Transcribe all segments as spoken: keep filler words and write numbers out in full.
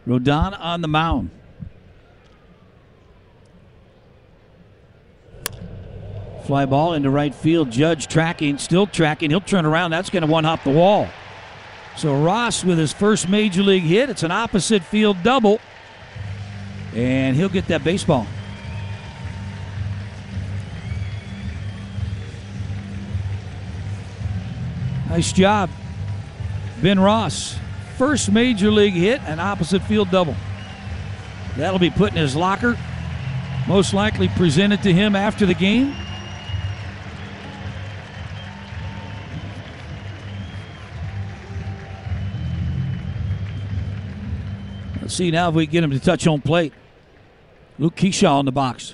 Rodon on the mound. Fly ball into right field. Judge tracking, still tracking. He'll turn around. That's going to one-hop the wall. So Ross with his first major league hit. It's an opposite field double. And he'll get that baseball. Nice job, Ben Ross. First major league hit, an opposite field double. That'll be put in his locker. Most likely presented to him after the game. Let's see now if we can get him to touch home plate. Luke Kershaw in the box.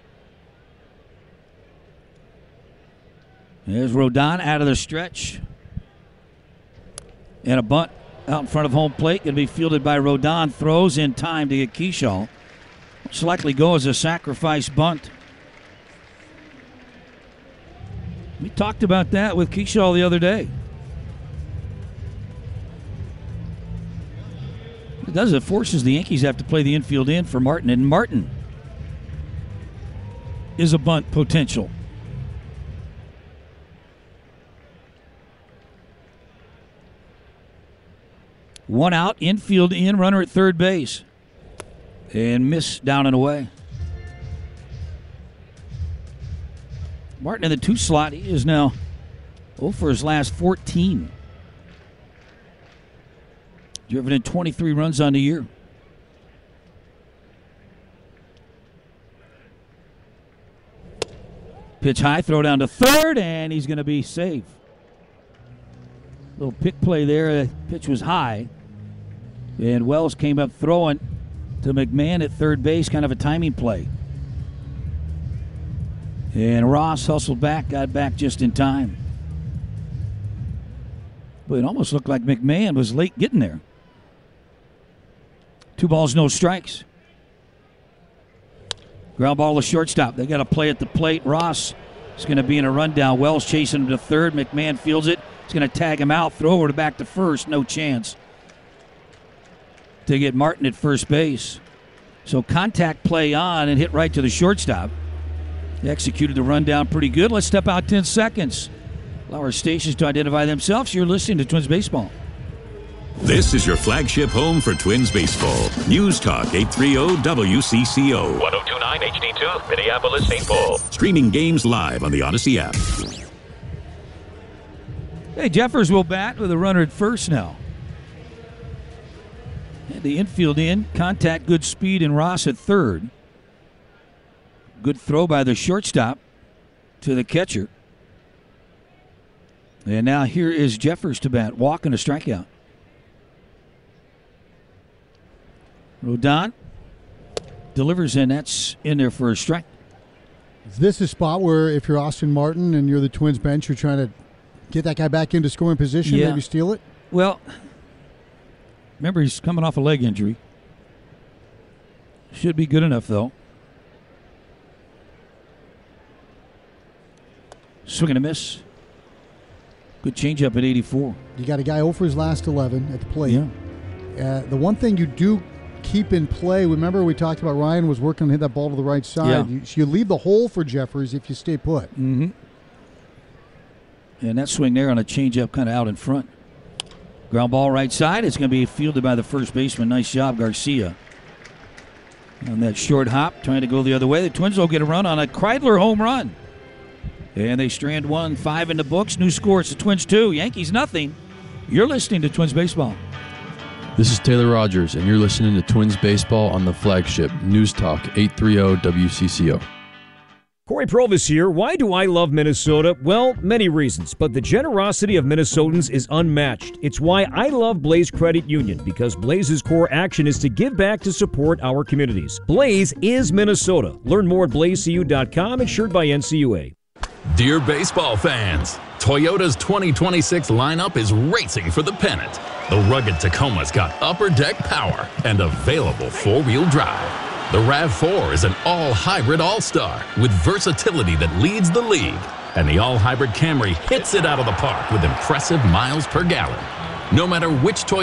There's Rodon out of the stretch. And a bunt out in front of home plate. Going to be fielded by Rodon. Throws in time to get Kershaw. Most likely go as a sacrifice bunt. We talked about that with Kershaw the other day. It does. It forces the Yankees to have to play the infield in for Martin. And Martin is a bunt potential. One out, infield in, runner at third base. And miss down and away. Martin in the two slot. He is now oh for his last fourteen. Driven in twenty-three runs on the year. Pitch high, throw down to third, and he's going to be safe. Little pick play there. The pitch was high. And Wells came up throwing to McMahon at third base. Kind of a timing play. And Ross hustled back, got back just in time. But it almost looked like McMahon was late getting there. Two balls, no strikes. Ground ball to shortstop. They got to play at the plate. Ross is going to be in a rundown. Wells chasing him to third. McMahon fields it. He's going to tag him out. Throw over to back to first. No chance to get Martin at first base. So contact play on and hit right to the shortstop. They executed the rundown pretty good. Let's step out ten seconds. Allow our stations to identify themselves. You're listening to Twins Baseball. This is your flagship home for Twins Baseball. News Talk eight thirty W C C O. one oh two point nine H D two, Minneapolis, Saint Paul. Streaming games live on the Odyssey app. Hey, Jeffers will bat with a runner at first now. And the infield in. Contact, good speed, and Ross at third. Good throw by the shortstop to the catcher. And now here is Jeffers to bat. Walk and a strikeout. Rodon delivers, and that's in there for a strike. Is this a spot where if you're Austin Martin and you're the Twins bench, you're trying to get that guy back into scoring position, yeah. maybe steal it? Well, remember he's coming off a leg injury. Should be good enough, though. Swing and a miss. Good changeup at eighty-four. You got a guy oh for his last eleven at the plate. Yeah. Uh, the one thing you do keep in play, remember we talked about Ryan was working to hit that ball to the right side. Yeah. You, you leave the hole for Jeffers if you stay put. Mm-hmm. And that swing there on a changeup kind of out in front. Ground ball right side. It's going to be fielded by the first baseman. Nice job, Garcia. On that short hop, trying to go the other way. The Twins will get a run on a Kreidler home run. And they strand one, five in the books. New score, it's the Twins two, Yankees nothing. You're listening to Twins Baseball. This is Taylor Rogers, and you're listening to Twins Baseball on the flagship News Talk eight thirty W C C O. Corey Provis here. Why do I love Minnesota? Well, many reasons, but the generosity of Minnesotans is unmatched. It's why I love Blaze Credit Union, because Blaze's core action is to give back to support our communities. Blaze is Minnesota. Learn more at blaze c u dot com, insured by N C U A. Dear baseball fans, Toyota's twenty twenty-six lineup is racing for the pennant. The rugged Tacoma's got upper deck power and available four-wheel drive. The RAV four is an all-hybrid all-star with versatility that leads the league. And the all-hybrid Camry hits it out of the park with impressive miles per gallon. No matter which Toyota